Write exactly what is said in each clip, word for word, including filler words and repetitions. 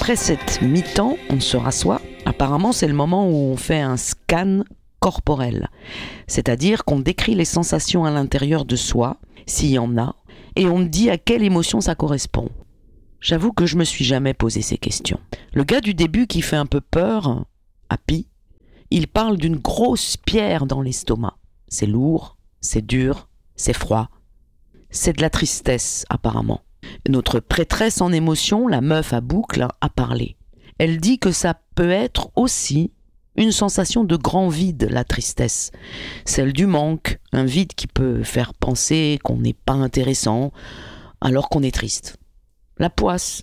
Après cette mi-temps, on se rassoit. Apparemment, c'est le moment où on fait un scan corporel. C'est-à-dire qu'on décrit les sensations à l'intérieur de soi, s'il y en a, et on dit à quelle émotion ça correspond. J'avoue que je me suis jamais posé ces questions. Le gars du début qui fait un peu peur, Happy, il parle d'une grosse pierre dans l'estomac. C'est lourd, c'est dur, c'est froid. C'est de la tristesse, apparemment. Notre prêtresse en émotion, la meuf à boucle, a parlé. Elle dit que ça peut être aussi une sensation de grand vide, la tristesse. Celle du manque, un vide qui peut faire penser qu'on n'est pas intéressant alors qu'on est triste. La poisse.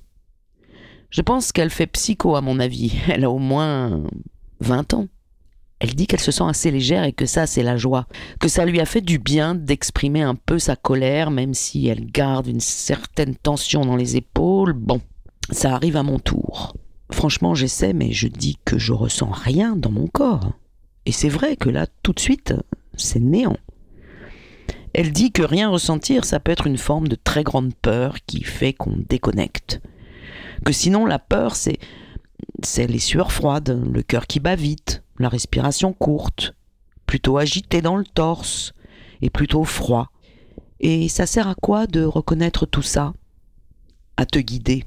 Je pense qu'elle fait psycho à mon avis. Elle a au moins vingt ans. Elle dit qu'elle se sent assez légère et que ça, c'est la joie. Que ça lui a fait du bien d'exprimer un peu sa colère, même si elle garde une certaine tension dans les épaules. Bon, ça arrive à mon tour. Franchement, j'essaie, mais je dis que je ressens rien dans mon corps. Et c'est vrai que là, tout de suite, c'est néant. Elle dit que rien ressentir, ça peut être une forme de très grande peur qui fait qu'on déconnecte. Que sinon, la peur, c'est, c'est les sueurs froides, le cœur qui bat vite, la respiration courte, plutôt agitée dans le torse et plutôt froid. Et ça sert à quoi de reconnaître tout ça ? À te guider.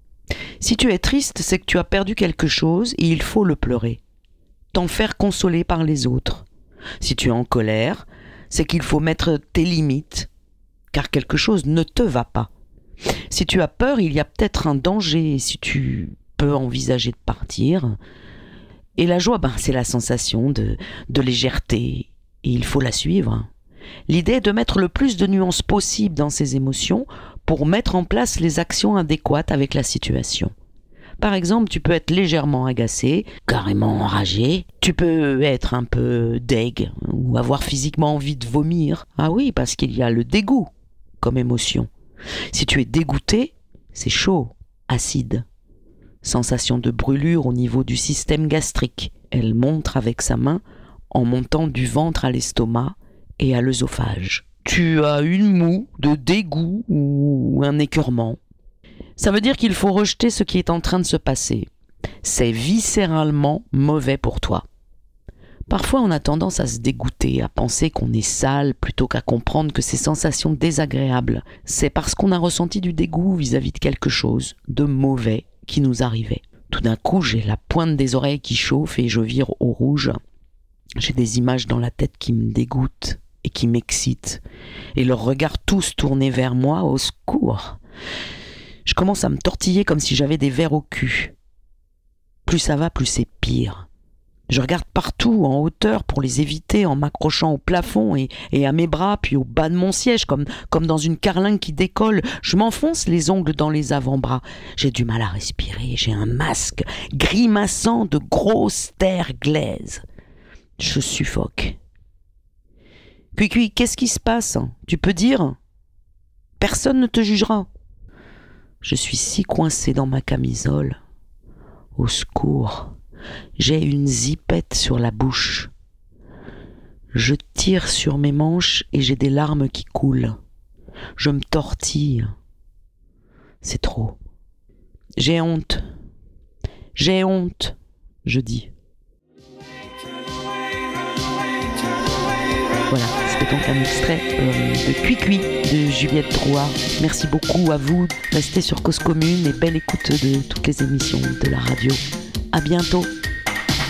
Si tu es triste, c'est que tu as perdu quelque chose et il faut le pleurer. T'en faire consoler par les autres. Si tu es en colère, c'est qu'il faut mettre tes limites, car quelque chose ne te va pas. Si tu as peur, il y a peut-être un danger, si tu peux envisager de partir. Et la joie, ben, c'est la sensation de, de légèreté, et il faut la suivre. L'idée est de mettre le plus de nuances possible dans ces émotions pour mettre en place les actions adéquates avec la situation. Par exemple, tu peux être légèrement agacé, carrément enragé. Tu peux être un peu deg ou avoir physiquement envie de vomir. Ah oui, parce qu'il y a le dégoût comme émotion. Si tu es dégoûté, c'est chaud, acide. Sensation de brûlure au niveau du système gastrique. Elle montre avec sa main en montant du ventre à l'estomac et à l'œsophage. Tu as une moue de dégoût ou un écœurement. Ça veut dire qu'il faut rejeter ce qui est en train de se passer. C'est viscéralement mauvais pour toi. Parfois, on a tendance à se dégoûter, à penser qu'on est sale plutôt qu'à comprendre que ces sensations désagréables, c'est parce qu'on a ressenti du dégoût vis-à-vis de quelque chose de mauvais qui nous arrivait. Tout d'un coup, j'ai la pointe des oreilles qui chauffe et je vire au rouge. J'ai des images dans la tête qui me dégoûtent et qui m'excitent. Et leurs regards tous tournés vers moi, au secours. Je commence à me tortiller comme si j'avais des vers au cul. Plus ça va, plus c'est pire. Je regarde partout, en hauteur, pour les éviter, en m'accrochant au plafond et, et à mes bras, puis au bas de mon siège, comme, comme dans une carlingue qui décolle. Je m'enfonce les ongles dans les avant-bras. J'ai du mal à respirer, j'ai un masque grimaçant de grosses terres glaises. Je suffoque. Cui-cui, qu'est-ce qui se passe ? Tu peux dire ? Personne ne te jugera. Je suis si coincé dans ma camisole. Au secours, j'ai une zipette sur la bouche. Je tire sur mes manches et j'ai des larmes qui coulent. Je me tortille. C'est trop. J'ai honte. J'ai honte, je dis. Voilà, c'était donc un extrait euh, de Cui-Cui de Juliette Drouart. Merci beaucoup à vous. Restez sur Cause Commune et belle écoute de toutes les émissions de la radio. À bientôt.